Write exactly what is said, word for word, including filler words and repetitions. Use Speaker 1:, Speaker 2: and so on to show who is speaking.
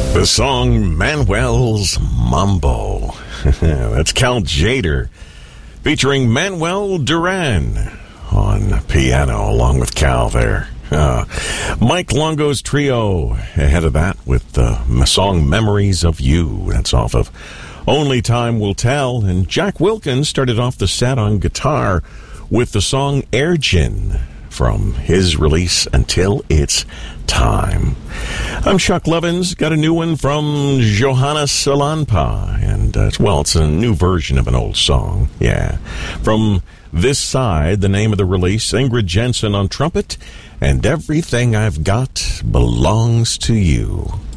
Speaker 1: The song Manuel's Mambo. That's Cal Tjader featuring Manuel Duran on piano along with Cal there. Uh, Mike Longo's trio ahead of that with the song Memories of You. That's off of Only Time Will Tell. And Jack Wilkins started off the set on guitar with the song Ergin from his release Until It's Time. I'm Chuck Levins. Got a new one from Johanna Salanpa. And, uh, well, it's a new version of an old song. Yeah. From This Side, the name of the release, Ingrid Jensen on trumpet, and Everything I've Got Belongs to You.